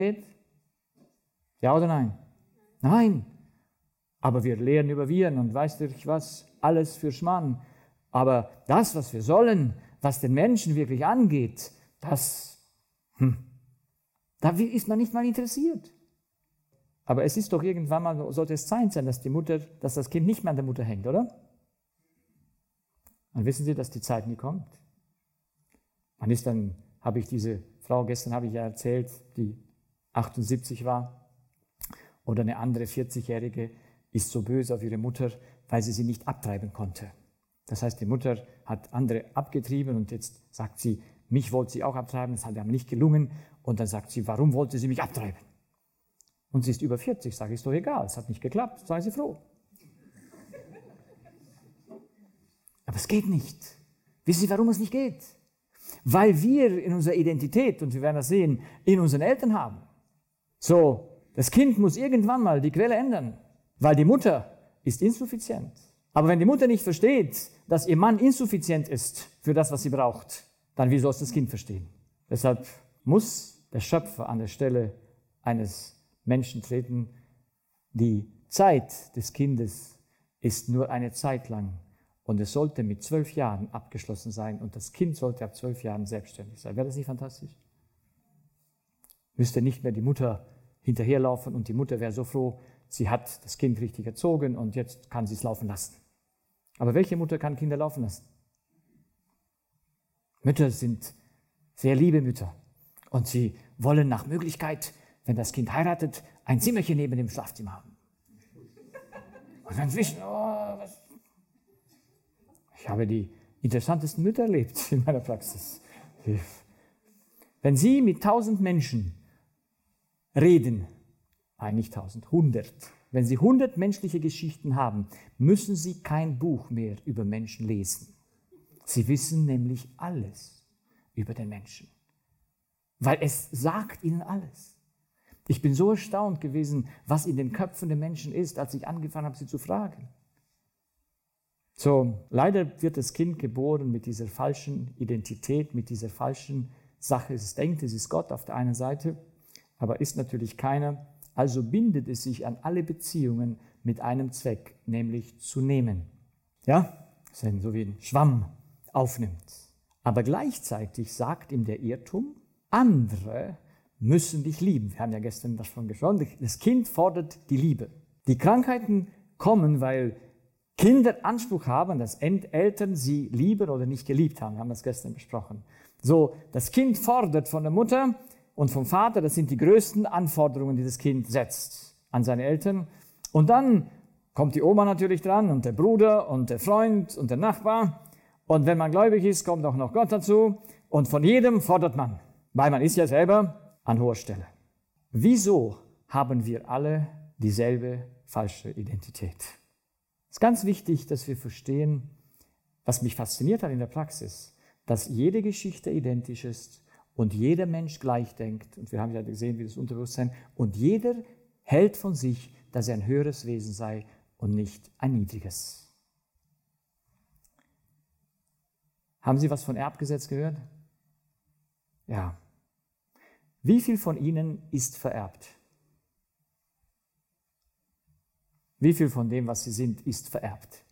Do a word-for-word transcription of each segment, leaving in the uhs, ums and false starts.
geht? Ja oder nein? Nein. Aber wir lehren über Viren und weißt du was? Alles für Schmarrn. Aber das, was wir sollen, was den Menschen wirklich angeht, das, hm, da ist man nicht mal interessiert. Aber es ist doch irgendwann mal, sollte es Zeit sein, dass die Mutter, dass das Kind nicht mehr an der Mutter hängt, oder? Und wissen Sie, dass die Zeit nie kommt? Man ist dann, habe ich diese Frau, gestern habe ich ja erzählt, die achtundsiebzig war, oder eine andere vierzigjährige ist so böse auf ihre Mutter, weil sie sie nicht abtreiben konnte. Das heißt, die Mutter hat andere abgetrieben und jetzt sagt sie, mich wollte sie auch abtreiben, das hat aber nicht gelungen. Und dann sagt sie, warum wollte sie mich abtreiben? Und sie ist über vierzig, sage ich, ist doch egal, es hat nicht geklappt, sei sie froh. Aber es geht nicht. Wissen Sie, warum es nicht geht? Weil wir in unserer Identität, und wir werden das sehen, in unseren Eltern haben. So, das Kind muss irgendwann mal die Quelle ändern, weil die Mutter ist insuffizient. Aber wenn die Mutter nicht versteht, dass ihr Mann insuffizient ist für das, was sie braucht, dann wie soll es das Kind verstehen? Deshalb muss der Schöpfer an der Stelle eines Menschen treten. Die Zeit des Kindes ist nur eine Zeit lang und es sollte mit zwölf Jahren abgeschlossen sein und das Kind sollte ab zwölf Jahren selbstständig sein. Wäre das nicht fantastisch? Müsste nicht mehr die Mutter hinterherlaufen und die Mutter wäre so froh, sie hat das Kind richtig erzogen und jetzt kann sie es laufen lassen. Aber welche Mutter kann Kinder laufen lassen? Mütter sind sehr liebe Mütter und sie wollen nach Möglichkeit, wenn das Kind heiratet, ein Zimmerchen neben dem Schlafzimmer haben. Und dann wissen, oh, was. Ich habe die interessantesten Mütter erlebt in meiner Praxis. Wenn Sie mit tausend Menschen reden, nein, nicht tausend, hundert, wenn Sie hundert menschliche Geschichten haben, müssen Sie kein Buch mehr über Menschen lesen. Sie wissen nämlich alles über den Menschen, weil es sagt Ihnen alles. Ich bin so erstaunt gewesen, was in den Köpfen der Menschen ist, als ich angefangen habe, sie zu fragen. So, leider wird das Kind geboren mit dieser falschen Identität, mit dieser falschen Sache. Es denkt, es ist Gott auf der einen Seite, aber ist natürlich keiner. Also bindet es sich an alle Beziehungen mit einem Zweck, nämlich zu nehmen. Ja, so wie ein Schwamm aufnimmt. Aber gleichzeitig sagt ihm der Irrtum, andere müssen dich lieben. Wir haben ja gestern davon gesprochen. Das Kind fordert die Liebe. Die Krankheiten kommen, weil Kinder Anspruch haben, dass Eltern sie lieben oder nicht geliebt haben. Wir haben das gestern besprochen. So, das Kind fordert von der Mutter und vom Vater, das sind die größten Anforderungen, die das Kind setzt an seine Eltern. Und dann kommt die Oma natürlich dran und der Bruder und der Freund und der Nachbar. Und wenn man gläubig ist, kommt auch noch Gott dazu. Und von jedem fordert man, weil man ist ja selber an hoher Stelle. Wieso haben wir alle dieselbe falsche Identität? Es ist ganz wichtig, dass wir verstehen, was mich fasziniert hat in der Praxis, dass jede Geschichte identisch ist und jeder Mensch gleich denkt. Und wir haben ja gesehen, wie das Unterbewusstsein, und jeder hält von sich, dass er ein höheres Wesen sei und nicht ein niedriges. Haben Sie was von Erbgesetz gehört? Ja. Wie viel von Ihnen ist vererbt? Wie viel von dem, was Sie sind, ist vererbt?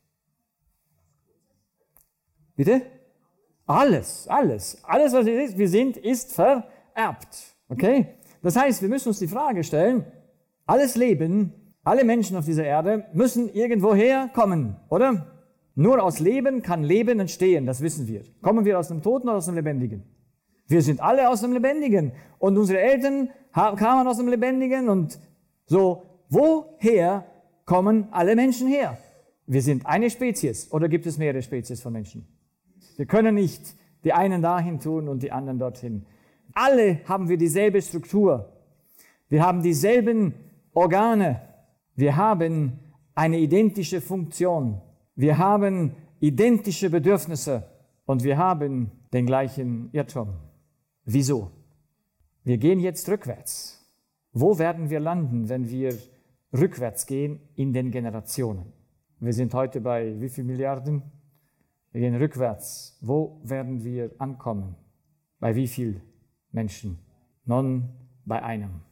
Bitte? Alles, alles. Alles, was wir sind, ist vererbt. Okay? Das heißt, wir müssen uns die Frage stellen, alles Leben, alle Menschen auf dieser Erde müssen irgendwoher kommen, oder? Nur aus Leben kann Leben entstehen, das wissen wir. Kommen wir aus dem Toten oder aus dem Lebendigen? Wir sind alle aus dem Lebendigen. Und unsere Eltern kamen aus dem Lebendigen und so, woher kommen alle Menschen her? Wir sind eine Spezies oder gibt es mehrere Spezies von Menschen? Wir können nicht die einen dahin tun und die anderen dorthin. Alle haben wir dieselbe Struktur. Wir haben dieselben Organe. Wir haben eine identische Funktion. Wir haben identische Bedürfnisse und wir haben den gleichen Irrtum. Wieso? Wir gehen jetzt rückwärts. Wo werden wir landen, wenn wir rückwärts gehen in den Generationen? Wir sind heute bei wie viel Milliarden? Wir gehen rückwärts. Wo werden wir ankommen? Bei wie vielen Menschen? Nun, bei einem.